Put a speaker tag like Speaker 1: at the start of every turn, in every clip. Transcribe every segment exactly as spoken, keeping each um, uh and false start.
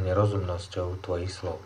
Speaker 1: otrhne rozumnosťou tvojich slov.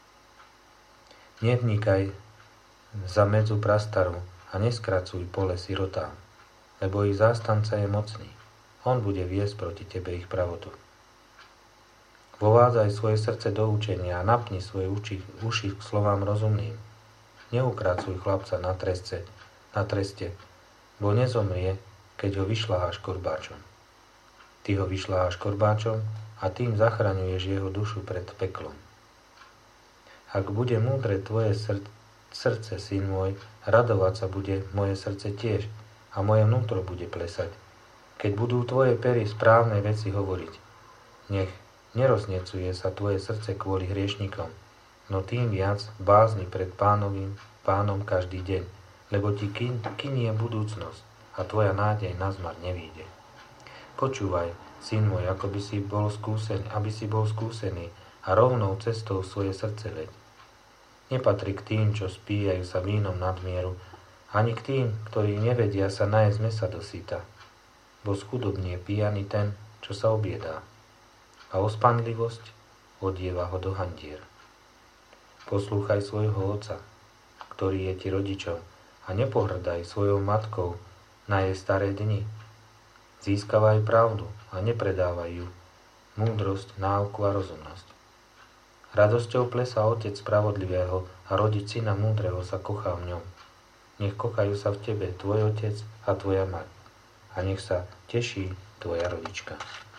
Speaker 1: Nevnikaj za medzu prastaru a neskracuj pole sirotám, lebo ich zástanca je mocný. On bude viesť proti tebe ich pravotu. Vovádzaj svoje srdce do učenia a napni svoje uši, uši k slovám rozumným. Neukracuj chlapca na treste, na treste, bo nezomrie, keď ho vyšľaháš korbáčom. Ty ho vyšľaháš korbáčom a tým zachraňuješ jeho dušu pred peklom. Ak bude múdre tvoje srdce, syn môj, radovať sa bude moje srdce tiež a moje vnútro bude plesať, keď budú tvoje pery správne veci hovoriť. Nech neroznecuje sa tvoje srdce kvôli hriešnikom, no tým viac bázni pred pánovým pánom každý deň, lebo ti kynie budúcnosť a tvoja nádej na zmar nevíde. Počúvaj, syn môj, ako by si bol skúsený, aby si bol skúsený a rovnou cestou svoje srdce veď. Nepatrí k tým, čo spíjajú sa vínom nadmieru, ani k tým, ktorí nevedia sa nájsť mesa do síta, bo schudobnie pijaný ten, čo sa objedá, a ospanlivosť odieva ho do handier. Poslúchaj svojho otca, ktorý je ti rodičom, a nepohrdaj svojou matkou na jej staré dni. Získavaj pravdu a nepredávaj ju, múdrosť, náuku a rozumnosť. Radosťou plesá otec spravodlivého a rodič syna múdreho sa kochá v ňom. Nech kochajú sa v tebe tvoj otec a tvoja mať a nech sa teší tvoja rodička.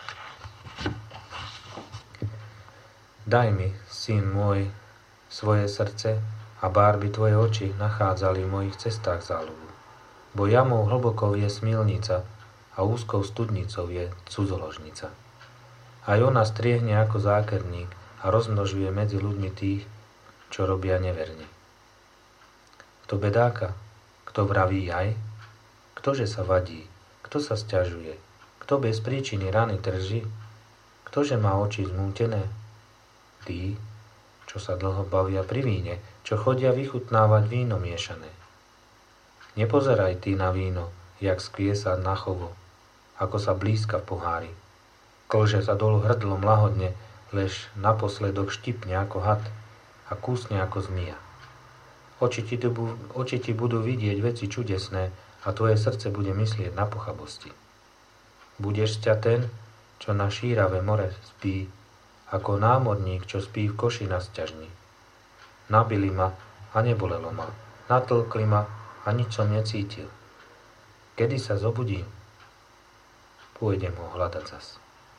Speaker 1: Daj mi, syn môj, svoje srdce a bárby tvoje oči nachádzali v mojich cestách záľubu. Bo jamou hlbokou je smilnica a úzkou studnicou je cudzoložnica. Aj ona striehne ako zákerník a rozmnožuje medzi ľuďmi tých, čo robia neverne. Kto bedáka, kto vraví aj, ktože sa vadí, kto sa sťažuje, kto bez príčiny rany drží, ktože má oči zmútené, tí, čo sa dlho bavia pri víne, čo chodia vychutnávať víno miešané. Nepozeraj ty na víno, jak skviesa na chovo, ako sa blízka v pohári. Klže sa dolu hrdlom lahodne, lež naposledok štipne ako had a kúsne ako zmija. Oči ti, oči ti budú vidieť veci čudesné a tvoje srdce bude myslieť na pochabosti. Budeš ťa ten, čo na šíravé more spí, ako námorník, čo spí v koši na sťažni. Nabili ma a nebolelo ma, natlkli ma a nič som necítil. Kedy sa zobudím, pôjdem ho hľadať zas.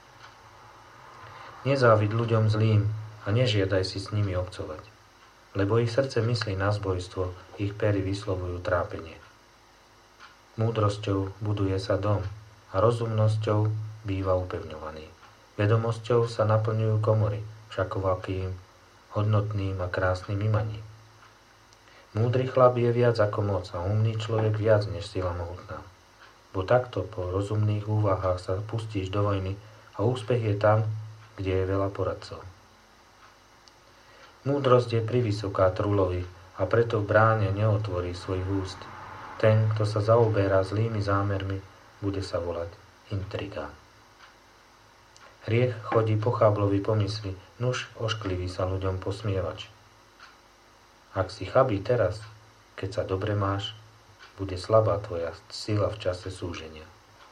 Speaker 1: Nezávid ľuďom zlým a nežiadaj si s nimi obcovať, lebo ich srdce myslí na zbojstvo, ich pery vyslovujú trápenie. Múdrosťou buduje sa dom a rozumnosťou býva upevňovaný. Vedomosťou sa naplňujú komory, všakovakým, hodnotným a krásnym imaním. Múdry chlap je viac ako moc a umný človek viac než sila mohutná. Bo takto po rozumných úvahách sa pustíš do vojny a úspech je tam, kde je veľa poradcov. Múdrosť je privysoká trulovi a preto v bráne neotvorí svojich úst. Ten, kto sa zaoberá zlými zámermi, bude sa volať intrigán. Hriech chodí po cháblovi pomysli, nuž ošklivý sa ľuďom posmievač. Ak si chabý teraz, keď sa dobre máš, bude slabá tvoja sila v čase súženia.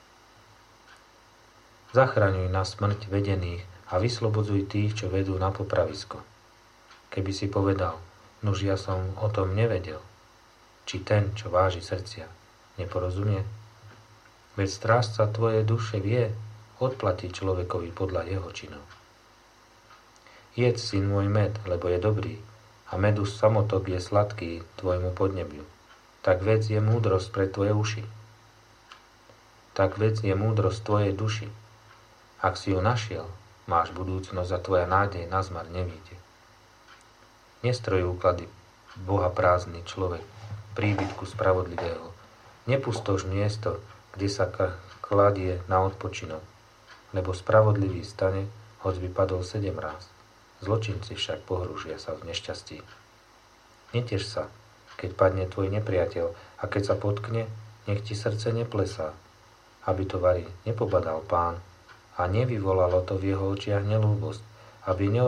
Speaker 1: Zachraňuj na smrť vedených a vyslobodzuj tých, čo vedú na popravisko. Keby si povedal, nuž ja som o tom nevedel, či ten, čo váži srdcia, neporozumie? Veď strážca tvojej duše vie odplatiť človekovi podľa jeho činov. Jedz, syn môj, med, lebo je dobrý, a medus samotok je sladký tvojmu podnebiu. Tak vec je múdrosť pre tvoje uši. Tak vec je múdrosť tvojej duši. Ak si ju našiel, máš budúcnosť a tvoja nádej na zmar nevíde. Nestroj úklady Boha prázdny človek, príbytku spravodlivého. Nepustoš miesto, kde sa kladie na odpočinok, lebo spravodlivý stane, hoď by padol sedem ráz. Zločinci však pohrúžia sa v nešťastí. Neteš sa, keď padne tvoj nepriateľ, a keď sa potkne, nech ti srdce neplesá, aby to vari nepobadal Pán a nevyvolalo to v jeho očiach nelúbosť, aby